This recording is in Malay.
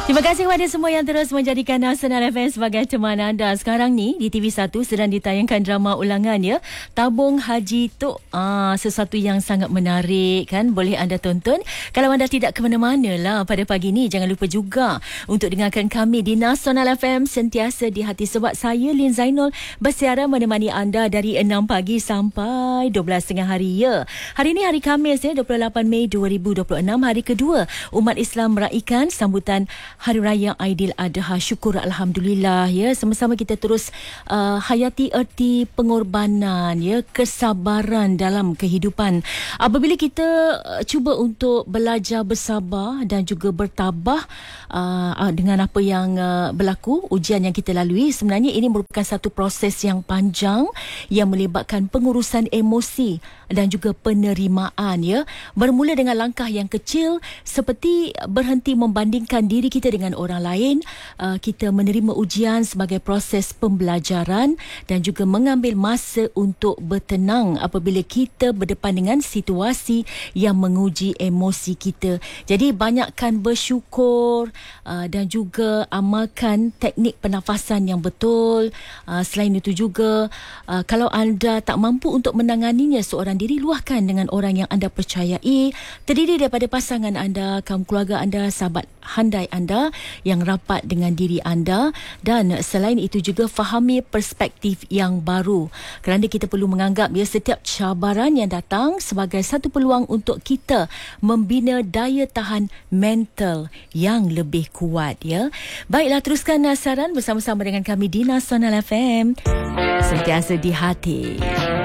Terima kasih kepada semua yang terus menjadikan Nasional FM sebagai teman anda. Sekarang ni di TV1 sedang ditayangkan drama ulangan ya, Tabung Haji Tok. Sesuatu yang sangat menarik kan, boleh anda tonton. Kalau anda tidak ke mana-mana lah pada pagi ni, jangan lupa juga untuk dengarkan kami di Nasional FM sentiasa di hati, sebab saya Lin Zainul bersiaran menemani anda dari 6 pagi sampai 12 tengah hari ya. Hari ni hari Khamis ya, 28 Mei 2026, hari kedua umat Islam meraihkan sambutan Hari Raya Aidiladha. Syukur Alhamdulillah ya. Sama-sama kita terus hayati erti pengorbanan ya, kesabaran dalam kehidupan. Apabila kita cuba untuk belajar bersabar dan juga bertabah dengan apa yang berlaku, ujian yang kita lalui, sebenarnya ini merupakan satu proses yang panjang yang melibatkan pengurusan emosi dan juga penerimaan ya. Bermula dengan langkah yang kecil seperti berhenti membandingkan diri kita dengan orang lain. Kita menerima ujian sebagai proses pembelajaran dan juga mengambil masa untuk bertenang apabila kita berdepan dengan situasi yang menguji emosi kita. Jadi banyakkan bersyukur dan juga amalkan teknik pernafasan yang betul. Selain itu juga kalau anda tak mampu untuk menanganinya seorang diri, luahkan dengan orang yang anda percayai, terdiri daripada pasangan anda, kaum keluarga anda, sahabat handai anda yang rapat dengan diri anda. Dan selain itu juga fahami perspektif yang baru, kerana kita perlu menganggap ya setiap cabaran yang datang sebagai satu peluang untuk kita membina daya tahan mental yang lebih kuat ya. Baiklah, teruskan saran bersama-sama dengan kami di Nasional FM, sentiasa di hati.